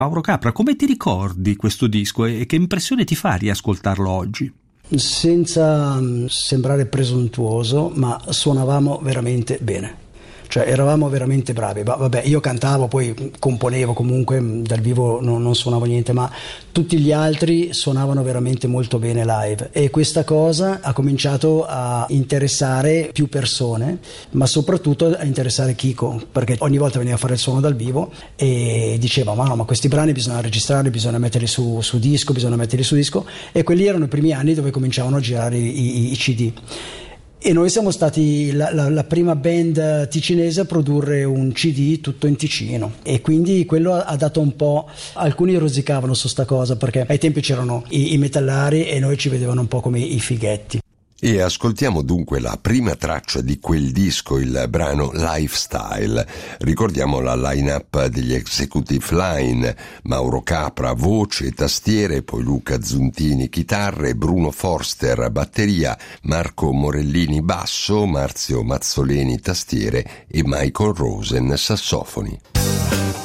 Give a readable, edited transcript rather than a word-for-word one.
Mauro Capra, come ti ricordi questo disco e che impressione ti fa riascoltarlo oggi? Senza sembrare presuntuoso, ma suonavamo veramente bene. Cioè eravamo veramente bravi. Vabbè, io cantavo, poi componevo, comunque dal vivo non suonavo niente, ma tutti gli altri suonavano veramente molto bene live, e questa cosa ha cominciato a interessare più persone, ma soprattutto a interessare Chico, perché ogni volta veniva a fare il suono dal vivo e diceva ma no, ma questi brani bisogna registrarli, bisogna metterli su disco, e quelli erano i primi anni dove cominciavano a girare i CD. E noi siamo stati la prima band ticinese a produrre un CD tutto in Ticino, e quindi quello ha dato un po', alcuni rosicavano su sta cosa perché ai tempi c'erano i metallari e noi ci vedevano un po' come i fighetti. E ascoltiamo dunque la prima traccia di quel disco, il brano Lifestyle. Ricordiamo la line-up degli Executive Line: Mauro Capra voce e tastiere, poi Luca Zuntini chitarre, Bruno Forster batteria, Marco Morellini basso, Marzio Mazzoleni tastiere e Michael Rosen sassofoni.